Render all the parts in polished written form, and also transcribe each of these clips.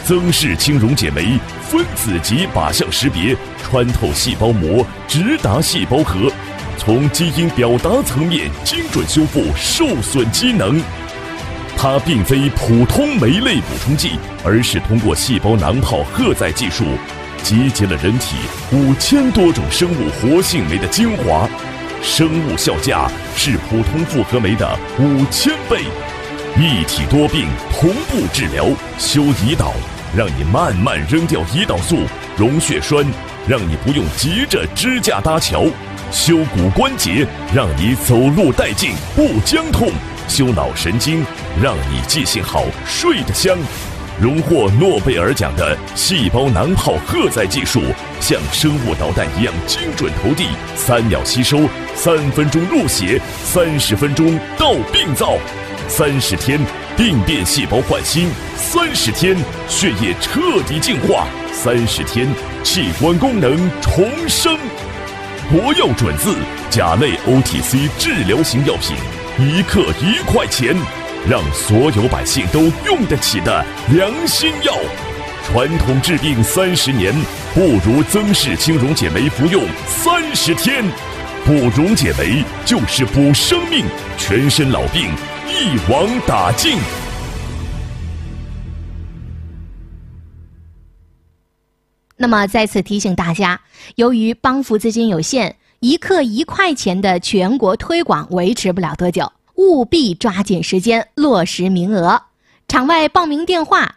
曾氏青溶解酶分子级靶向识别，穿透细胞膜，直达细胞核，从基因表达层面精准修复受损机能。它并非普通酶类补充剂，而是通过细胞囊泡荷载技术，集结了人体5000多种生物活性酶的精华，生物效价是普通复合酶的5000倍。一体多病，同步治疗，修胰岛，让你慢慢扔掉胰岛素；溶血栓，让你不用急着支架搭桥；修骨关节，让你走路带劲不僵痛；修脑神经，让你记性好睡得香。荣获诺贝尔奖的细胞囊泡荷载技术，像生物导弹一样精准投递，3秒吸收，3分钟入血，30分钟到病灶，30天病变细胞换新，30天血液彻底净化，30天器官功能重生。国药准字甲类 OTC 治疗型药品，1克1块钱，让所有百姓都用得起的良心药。传统治病30年，不如曾氏青溶解酶服用30天。补溶解酶就是补生命，全身老病一网打尽。 那么再次提醒大家，由于帮扶资金有限，1克1块钱的全国推广维持不了多久，务必抓紧时间落实名额。场外报名电话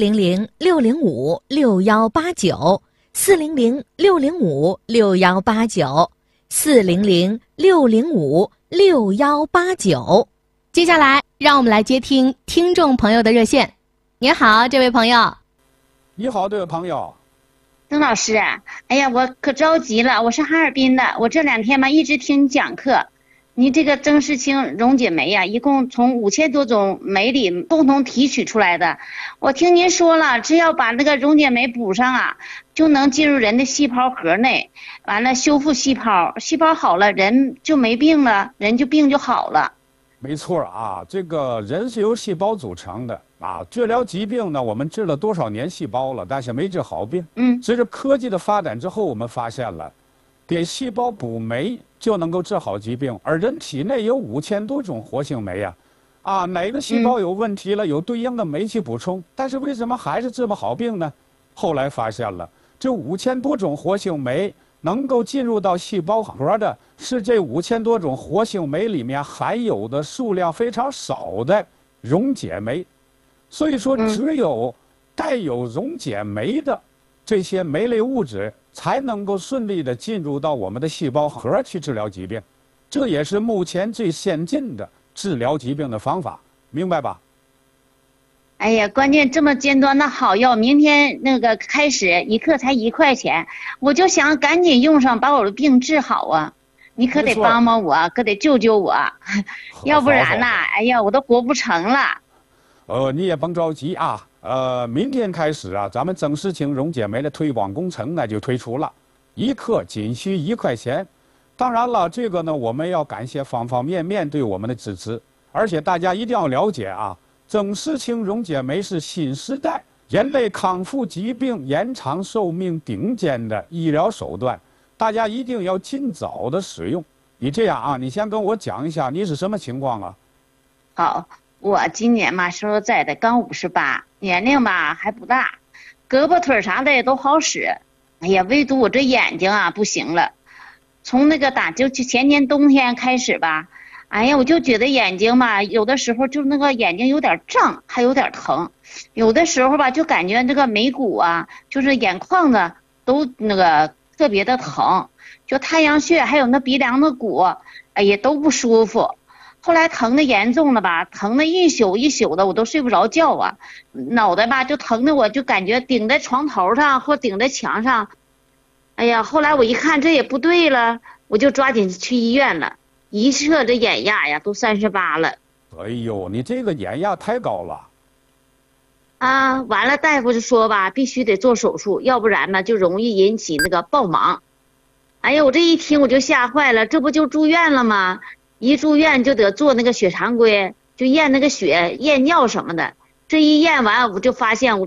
400-605-6189，400-605-6189。接下来让我们来接听听众朋友的热线。您好，这位朋友。 你好，这位朋友。 曾老师，哎呀，我可着急了，我是哈尔滨的，我这2天嘛一直听你讲课。你这个曾氏青溶解酶呀，一共从5000多种酶里共同提取出来的。我听您说了，只要把那个溶解酶补上啊，就能进入人的细胞核内，完了修复细胞，细胞好了，人就没病了，人就病就好了。 没错啊，这个人是由细胞组成的啊。治疗疾病呢，我们治了多少年细胞了，但是没治好病。随着科技的发展之后，我们发现了，给细胞补酶就能够治好疾病。而人体内有5000多种活性酶啊，哪个细胞有问题了，有对应的酶去补充，但是为什么还是治不好病呢？后来发现了，这5000多种活性酶能够进入到细胞核的是这5000多种活性酶里面含有的数量非常少的溶解酶。所以说只有带有溶解酶的这些酶类物质才能够顺利的进入到我们的细胞核去治疗疾病，这也是目前最先进的治疗疾病的方法，明白吧？ 哎呀，关键这么尖端的好药，明天那个开始1克才1块钱，我就想赶紧用上，把我的病治好啊！你可得帮帮我，可得救救我，要不然呐，哎呀，我都活不成了。 你也甭着急啊，明天开始啊，咱们曾氏青溶解酶的推广工程呢就推出了，1克仅需1块钱。当然了，这个呢，我们要感谢方方面面对我们的支持，而且大家一定要了解啊。曾氏青溶解酶是新时代人类康复疾病、延长寿命顶尖的医疗手段，大家一定要尽早的使用。你这样啊，你先跟我讲一下你是什么情况啊？ 好，我今年嘛说实在的刚58，年龄吧还不大，胳膊腿啥的也都好使。哎呀，唯独我这眼睛啊不行了。从那个就前年冬天开始吧。哎呀，我就觉得眼睛吧，有的时候就那个眼睛有点胀，还有点疼，有的时候吧，就感觉那个眉骨啊，就是眼眶子都那个特别的疼，就太阳穴还有那鼻梁的骨，哎呀都不舒服。后来疼的严重了吧，疼的一宿一宿的，我都睡不着觉啊，脑袋吧就疼的我就感觉顶在床头上或顶在墙上。哎呀，后来我一看这也不对了，我就抓紧去医院了。一测这眼压呀都38了。 哎呦，你这个眼压太高了啊！完了，大夫就说吧，必须得做手术，要不然呢就容易引起那个暴盲。哎呀，我这一听我就吓坏了，这不就住院了吗？一住院就得做那个血常规，就验那个血、验尿什么的。这一验完，我就发现我